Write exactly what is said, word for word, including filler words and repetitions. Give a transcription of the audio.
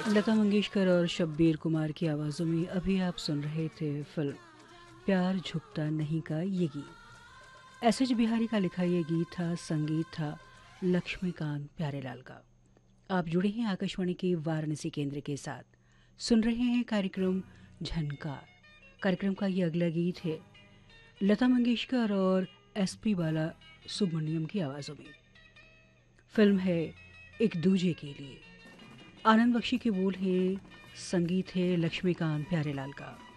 लता मंगेशकर और शब्बीर कुमार की आवाज़ों में अभी आप सुन रहे थे फिल्म प्यार झुकता नहीं का ये गीत। एस एच बिहारी का लिखा ये गीत था, संगीत था लक्ष्मीकांत प्यारेलाल का। आप जुड़े हैं आकाशवाणी के वाराणसी केंद्र के साथ, सुन रहे हैं कार्यक्रम झनकार। कार्यक्रम का ये अगला गीत है लता मंगेशकर और एस पी बाला सुब्रमण्यम की आवाज़ों में। फिल्म है एक दूजे के लिए। आनंद बख्शी के बोल है, संगीत है लक्ष्मीकांत प्यारेलाल का।